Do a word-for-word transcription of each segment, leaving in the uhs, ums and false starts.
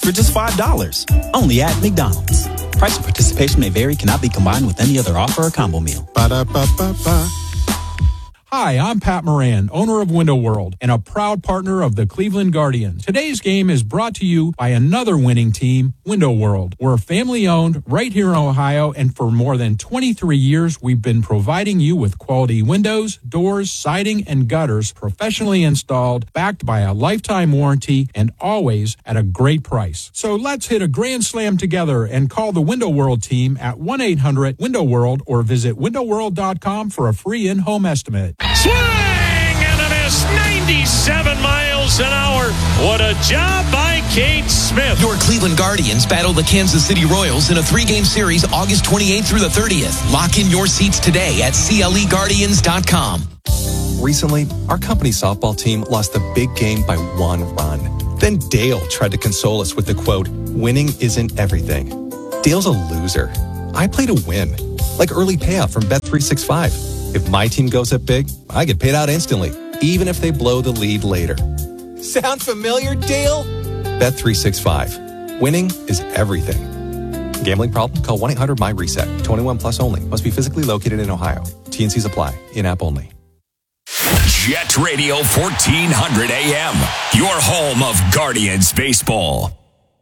for just five dollars. Only at McDonald's. Price of participation may vary, cannot be combined with any other offer or combo meal. Ba-da-ba-ba-ba. Hi, I'm Pat Moran, owner of Window World and a proud partner of the Cleveland Guardians. Today's game is brought to you by another winning team, Window World. We're family-owned right here in Ohio, and for more than twenty-three years, we've been providing you with quality windows, doors, siding, and gutters professionally installed, backed by a lifetime warranty, and always at a great price. So let's hit a grand slam together and call the Window World team at one eight hundred window world or visit window world dot com for a free in-home estimate. Swing and a miss, ninety-seven miles an hour. What a job by Kate Smith. Your Cleveland Guardians battle the Kansas City Royals in a three-game series August twenty-eighth through the thirtieth. Lock in your seats today at C L E guardians dot com. Recently, our company softball team lost the big game by one run. Then Dale tried to console us with the quote, "Winning isn't everything." Dale's a loser. I play to win, like early payout from Bet three sixty-five. If my team goes up big, I get paid out instantly, even if they blow the lead later. Sound familiar, Dale? Bet three sixty-five. Winning is everything. Gambling problem? Call one eight hundred M Y reset. twenty-one plus only. Must be physically located in Ohio. T and Cs apply. In-app only. Jet Radio fourteen hundred A M. Your home of Guardians baseball.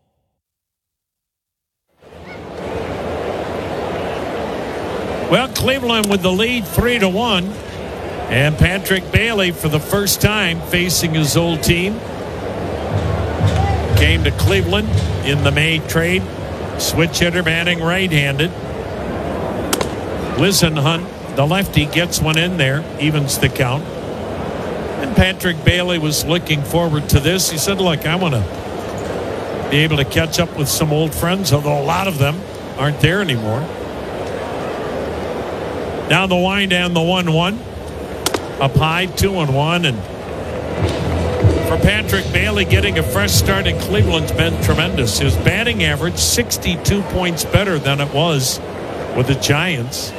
Well, Cleveland with the lead three to one. And Patrick Bailey, for the first time facing his old team, came to Cleveland in the May trade. Switch hitter batting right-handed. Lizenhunt, the lefty, gets one in there, evens the count. And Patrick Bailey was looking forward to this. He said, look, I want to be able to catch up with some old friends, although a lot of them aren't there anymore. Now the wind and the one one. Up high, two and one. And for Patrick Bailey, getting a fresh start in Cleveland's been tremendous. His batting average, sixty-two points better than it was with the Giants.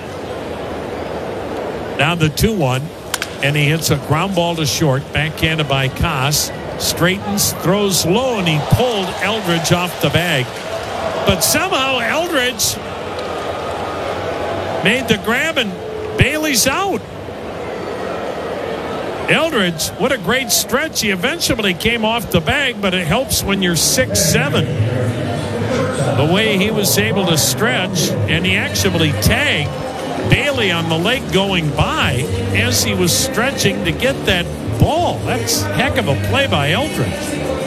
Now the two one. And he hits a ground ball to short, backhanded by Koss. Straightens, throws low, and he pulled Eldridge off the bag. But somehow Eldridge made the grab, and Bailey's out. Eldridge, what a great stretch. He eventually came off the bag, but it helps when you're six seven. The way he was able to stretch, and he actually tagged Bailey on the leg going by as he was stretching to get that ball. That's a heck of a play by Eldridge.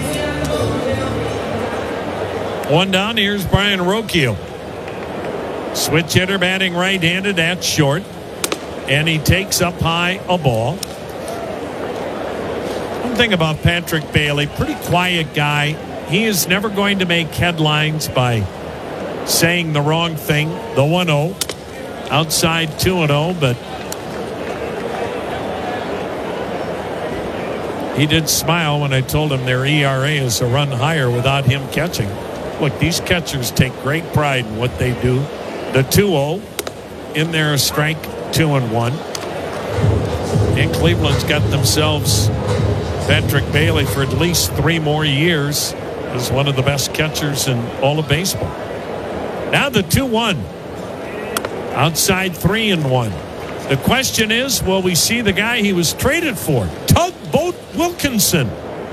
One down, here's Brian Rocchio. Switch hitter batting right-handed at short. And he takes up high a ball. One thing about Patrick Bailey, pretty quiet guy. He is never going to make headlines by saying the wrong thing. The one oh. Outside two and oh, but he did smile when I told him their E R A is a run higher without him catching. Look, these catchers take great pride in what they do. The two oh in there, a strike, two and one. And Cleveland's got themselves Patrick Bailey for at least three more years as one of the best catchers in all of baseball. Now the two one. Outside three and one. The question is, will we see the guy he was traded for? Tugboat Wilkinson.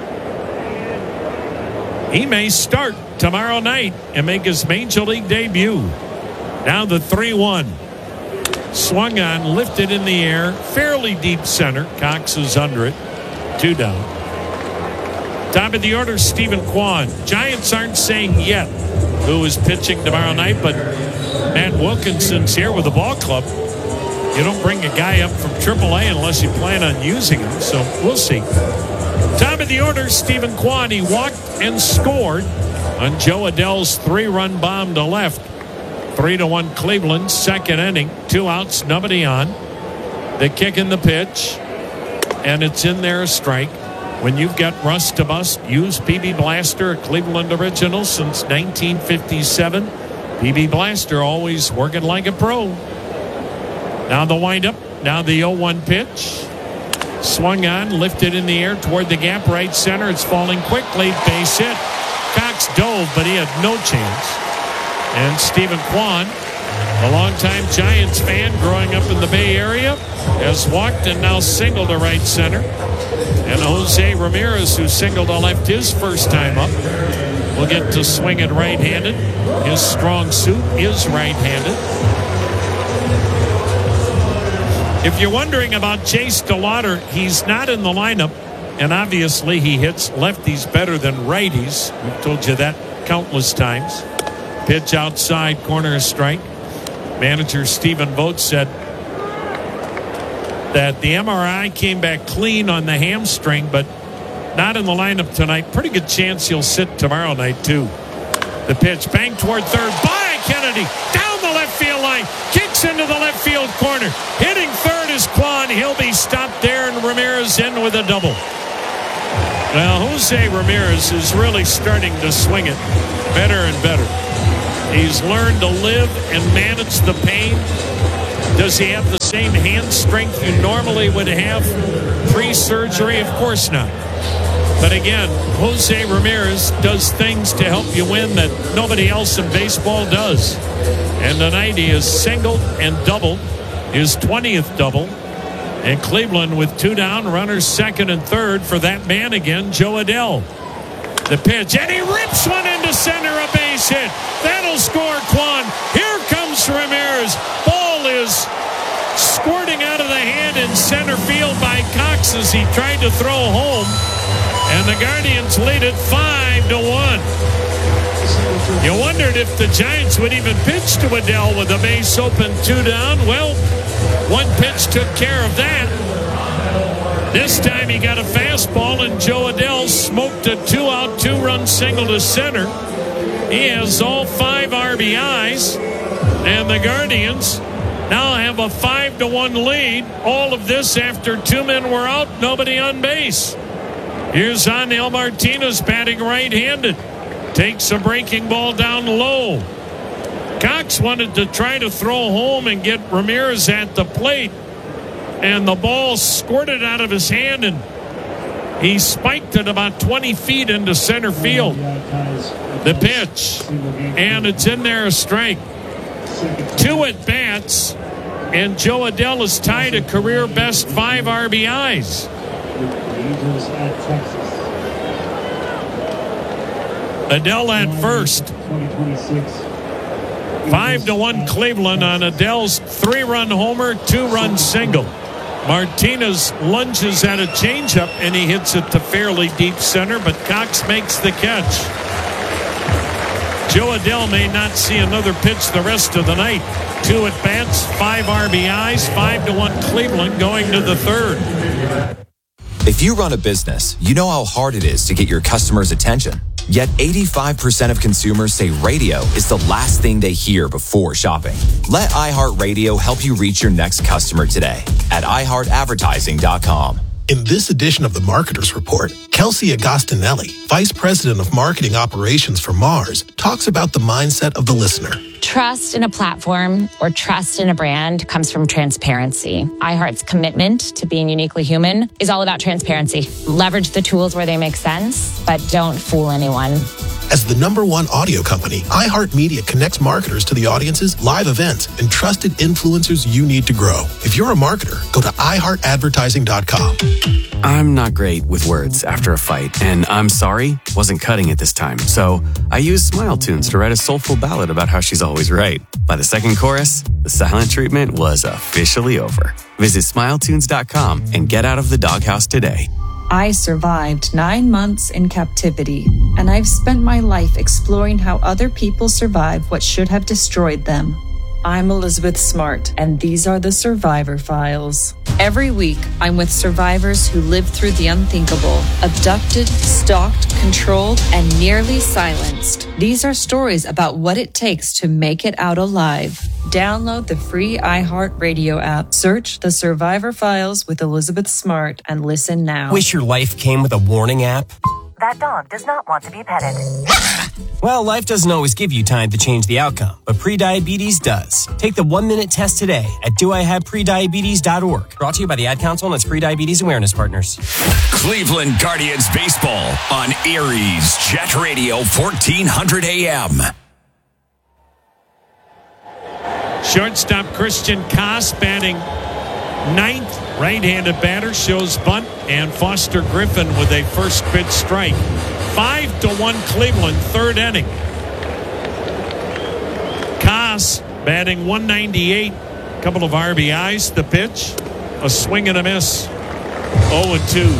He may start tomorrow night and make his Major League debut. Now the three one. Swung on, lifted in the air, fairly deep center. Cox is under it. Two down. Top of the order, Stephen Kwan. Giants aren't saying yet who is pitching tomorrow night, but Matt Wilkinson's here with the ball club. You don't bring a guy up from triple A unless you plan on using him, so we'll see. Top of the order, Stephen Kwan. He walked and scored on Joe Adell's three-run bomb to left. Three to one Cleveland, second inning. Two outs, nobody on. They kick in the pitch, and it's in there, a strike. When you've got Rust to Bust, use P B Blaster, a Cleveland original since nineteen fifty-seven. P B Blaster always working like a pro. Now the windup. Now the oh one pitch. Swung on, lifted in the air toward the gap, right center. It's falling quickly. Base hit. Cox Cox dove, but he had no chance. And Stephen Kwan, a longtime Giants fan growing up in the Bay Area, has walked and now singled to right center. And Jose Ramirez, who singled to left his first time up, will get to swing it right-handed. His strong suit is right-handed. If you're wondering about Chase DeLauder, he's not in the lineup. And obviously he hits lefties better than righties. We've told you that countless times. Pitch outside, corner strike. Manager Stephen Vogt said that the M R I came back clean on the hamstring, but not in the lineup tonight. Pretty good chance he'll sit tomorrow night, too. The pitch, bang toward third by Kennedy. Down the left field line. Kicks into the left field corner. Hitting third is Kwan. He'll be stopped there, and Ramirez in with a double. Well, Jose Ramirez is really starting to swing it better and better. He's learned to live and manage the pain. Does he have the same hand strength you normally would have pre-surgery? Of course not. But again, Jose Ramirez does things to help you win that nobody else in baseball does. And tonight he has singled and doubled, his twentieth double. And Cleveland with two down, runners second and third for that man again, Joe Adell. The pitch, and he rips one into center, a base hit. That'll score Kwan. Here comes Ramirez. Ball is squirting out of the hand in center field by Cox as he tried to throw home. And the Guardians lead it five to one. You wondered if the Giants would even pitch to Adell with a base open, two down. Well, one pitch took care of that. This time he got a fastball, and Joe Adell smoked a two-out, two-run single to center. He has all five R B Is, and the Guardians now have a five to one lead. All of this after two men were out, nobody on base. Here's Angel Martinez batting right-handed. Takes a breaking ball down low. Cox wanted to try to throw home and get Ramirez at the plate, and the ball squirted out of his hand, and he spiked it about twenty feet into center field. The pitch, and it's in there, a strike. Two at bats, and Joe Adell is tied a career best five R B Is. Adell at first. Five to one Cleveland on Adell's three-run homer, two-run single. Martinez lunges at a changeup, and he hits it to fairly deep center, but Cox makes the catch. Joe Adell may not see another pitch the rest of the night. Two at bats, five R B Is, five to one Cleveland going to the third. If you run a business, you know how hard it is to get your customers' attention. Yet eighty-five percent of consumers say radio is the last thing they hear before shopping. Let iHeartRadio help you reach your next customer today at i heart advertising dot com. In this edition of the Marketer's Report, Kelsey Agostinelli, Vice President of Marketing Operations for Mars, talks about the mindset of the listener. Trust in a platform or trust in a brand comes from transparency. iHeart's commitment to being uniquely human is all about transparency. Leverage the tools where they make sense, but don't fool anyone. As the number one audio company, iHeartMedia connects marketers to the audiences, live events, and trusted influencers you need to grow. If you're a marketer, go to i heart advertising dot com. I'm not great with words after a fight, and I'm sorry wasn't cutting it this time. So I used Smile Tunes to write a soulful ballad about how she's always right. By the second chorus, the silent treatment was officially over. Visit smile tunes dot com and get out of the doghouse today. I survived nine months in captivity, and I've spent my life exploring how other people survive what should have destroyed them. I'm Elizabeth Smart, and these are the Survivor Files. Every week, I'm with survivors who lived through the unthinkable, abducted, stalked, controlled, and nearly silenced. These are stories about what it takes to make it out alive. Download the free iHeartRadio app, search The Survivor Files with Elizabeth Smart, and listen now. Wish your life came with a warning app? That dog does not want to be petted. Well, life doesn't always give you time to change the outcome, but prediabetes does. Take the one-minute test today at do I have prediabetes dot org. Brought to you by the Ad Council and its Prediabetes Awareness Partners. Cleveland Guardians baseball on Erie's Jet Radio fourteen hundred A M. Shortstop Christian Koss batting ninth. Right-handed batter shows bunt, and Foster Griffin with a first pitch strike. Five to one Cleveland, third inning. Koss batting one ninety-eight. Couple of R B Is. The pitch, a swing and a miss. oh and two.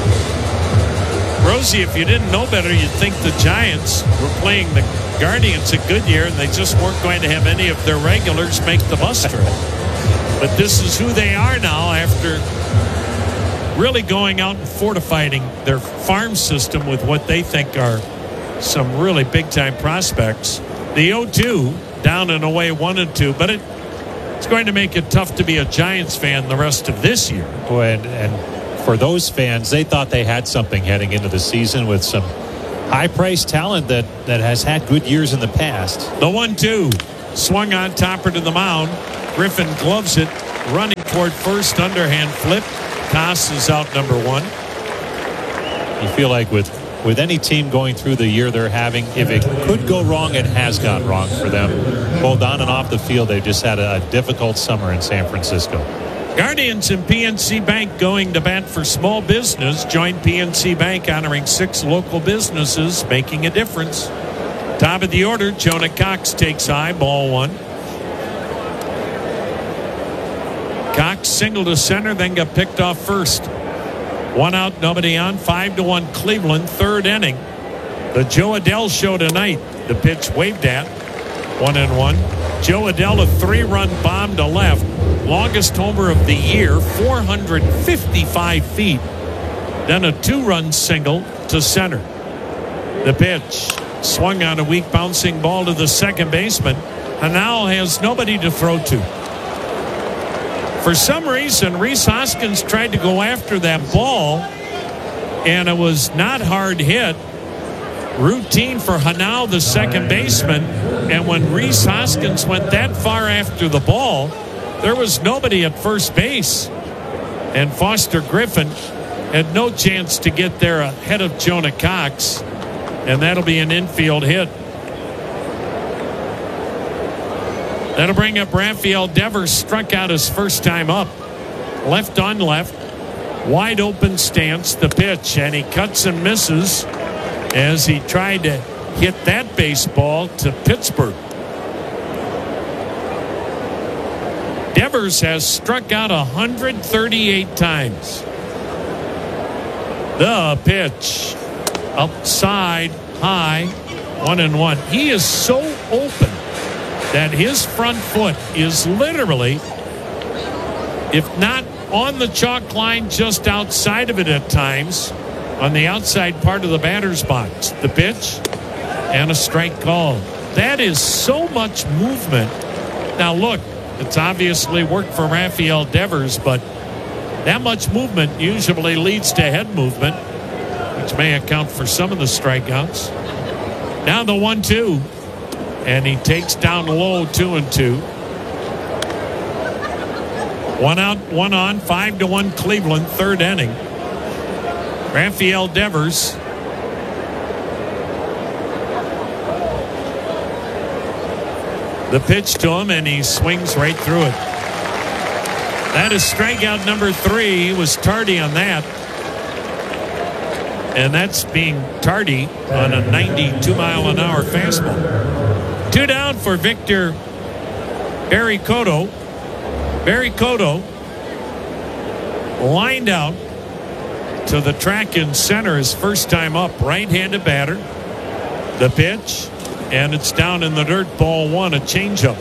Rosie, if you didn't know better, you'd think the Giants were playing the Guardians a good year, and they just weren't going to have any of their regulars make the bus trip. But this is who they are now after really going out and fortifying their farm system with what they think are some really big-time prospects. The oh two down and away one and two, but it, it's going to make it tough to be a Giants fan the rest of this year. Oh, and, and for those fans, they thought they had something heading into the season with some high-priced talent that, that has had good years in the past. The one two swung on, topper to the mound. Griffin gloves it, running toward first, underhand flip. Koss is out number one. You feel like with with any team going through the year they're having, if it could go wrong, it has gone wrong for them. Both on and off the field, they just had a, a difficult summer in San Francisco. Guardians and P N C Bank going to bat for small business. Join P N C Bank honoring six local businesses, making a difference. Top of the order, Jonah Cox takes high, ball one. Cox single to center, then got picked off first. One out, nobody on. Five to one Cleveland, third inning. The Joe Adell show tonight. The pitch waved at. One and one. Joe Adell, a three-run bomb to left. Longest homer of the year, four hundred fifty-five feet. Then a two-run single to center. The pitch swung on a weak bouncing ball to the second baseman. And now has nobody to throw to. For some reason, Rhys Hoskins tried to go after that ball, and it was not hard hit. Routine for Hanau, the second baseman, and when Rhys Hoskins went that far after the ball, there was nobody at first base. And Foster Griffin had no chance to get there ahead of Jonah Cox, and that'll be an infield hit. That'll bring up Rafael Devers, struck out his first time up. Left on left. Wide open stance, the pitch, and he cuts and misses as he tried to hit that baseball to Pittsburgh. Devers has struck out one hundred thirty-eight times. The pitch. Outside, high, one and one. He is so open that his front foot is literally, if not on the chalk line, just outside of it at times, on the outside part of the batter's box. The pitch and a strike call. That is so much movement. Now look, it's obviously worked for Rafael Devers, but that much movement usually leads to head movement, which may account for some of the strikeouts. Now the one two. And he takes down low, two and two. One out, one on, five to one Cleveland, third inning. Rafael Devers. The pitch to him, and he swings right through it. That is strikeout number three. He was tardy on that. And that's being tardy on a ninety-two mile an hour fastball. Two down for Victor Barry Cotto. Barry Cotto lined out to the track in center his first time up. Right-handed batter. The pitch, and it's down in the dirt. Ball one, a changeup.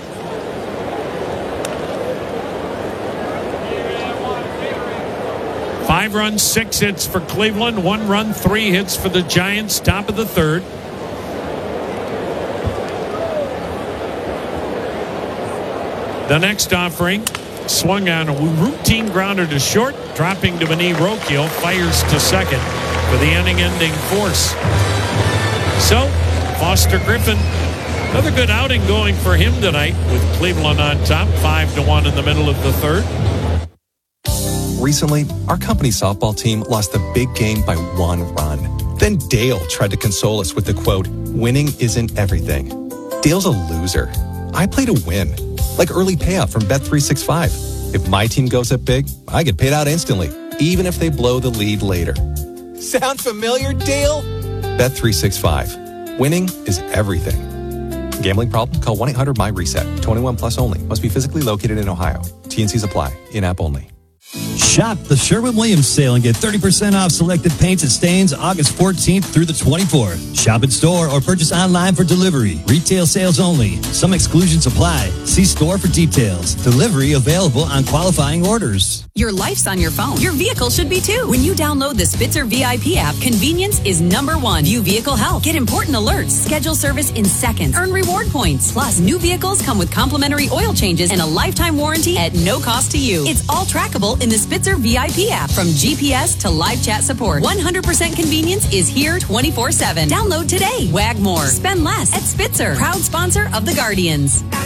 Five runs, six hits for Cleveland. One run, three hits for the Giants. Top of the third. The next offering swung on a routine grounder to short, dropping to Manny Roquio, fires to second. for the inning-ending force. So, Foster Griffin, another good outing going for him tonight with Cleveland on top, five to one in the middle of the third. Recently, our company softball team lost the big game by one run. Then Dale tried to console us with the quote, winning isn't everything. Dale's a loser. I play to win, like early payout from Bet three sixty-five. If my team goes up big, I get paid out instantly, even if they blow the lead later. Sound familiar, Dale? Bet three sixty-five. Winning is everything. Gambling problem? Call one eight hundred my reset. twenty-one plus only. Must be physically located in Ohio. T N Cs apply. In-app only. Shop the Sherwin-Williams sale and get thirty percent off selected paints and stains August fourteenth through the twenty-fourth. Shop in store or purchase online for delivery. Retail sales only. Some exclusions apply. See store for details. Delivery available on qualifying orders. Your life's on your phone. Your vehicle should be too. When you download the Spitzer V I P app, convenience is number one. View vehicle health. Get important alerts. Schedule service in seconds. Earn reward points. Plus, new vehicles come with complimentary oil changes and a lifetime warranty at no cost to you. It's all trackable in the Spitzer V I P app. From G P S to live chat support, one hundred percent convenience is here twenty-four seven. Download today. Wag more. Spend less at Spitzer. Proud sponsor of the Guardians.